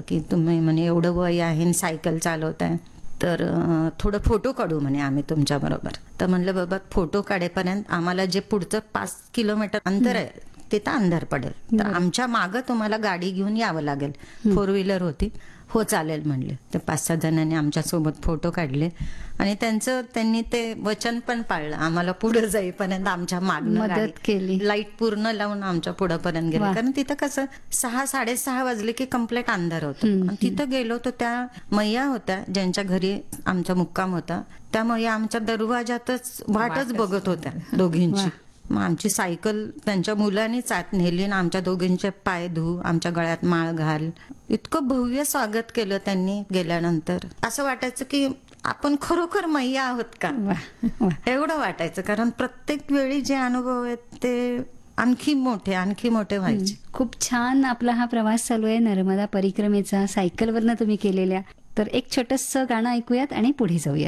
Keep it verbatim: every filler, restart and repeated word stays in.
की तुम्ही म्हणे एवढं वय आहे आणि सायकल चालवताय, तर अं, थोडं फोटो काढू म्हणे आम्ही तुमच्याबरोबर. तर म्हणलं बाबा फोटो काढेपर्यंत आम्हाला जे पुढचं पाच किलोमीटर अंतर आहे तिथं अंधार पडेल, तर बरं. आमच्या मागं तुम्हाला गाडी घेऊन यावं लागेल. फोर व्हीलर होती. हो चालेल म्हणले. ते पाच सहा जणांनी आमच्यासोबत फोटो काढले आणि त्यांचं त्यांनी ते वचन पण पाळलं. आम्हाला पुढे जाईपर्यंत आमच्या मागणं मदत गाडी केली. लाईट पूर्ण लावून आमच्या पुढेपर्यंत गेले. वाह! कारण तिथं कसं सहा साडेसहा वाजले की कम्प्लीट अंधार होतो. हम्म, आणि तिथं गेलो तर त्या मैया होत्या ज्यांच्या घरी आमचा मुक्काम होता, त्या मैया आमच्या दरवाजातच वाटच बघत होत्या दोघींची. मग आमची सायकल त्यांच्या मुलांनीच आत नेली आणि आमच्या दोघींचे पाय धू, आमच्या गळ्यात माळ घाल, इतकं भव्य स्वागत केलं त्यांनी गेल्यानंतर. असं वाटायचं की आपण खरोखर मैया आहोत का, वाह, वाह. एवढं वाटायचं. कारण प्रत्येक वेळी जे अनुभव आहेत ते आणखी मोठे आणखी मोठे व्हायचे. खूप छान आपला हा प्रवास चालू आहे नर्मदा परिक्रमेचा, सायकलवरनं तुम्ही केलेल्या. तर एक छोटंसं गाणं ऐकूयात आणि पुढे जाऊया.